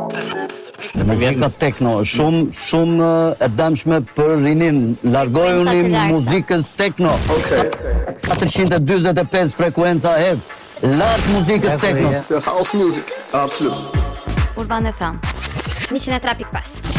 Muzika techno është shumë e dëmshme për rinin. Largojuni muzikës techno. 445 frekuenca hertz. Lart muzikës techno. House music, absoluut. Urban FM 103.5.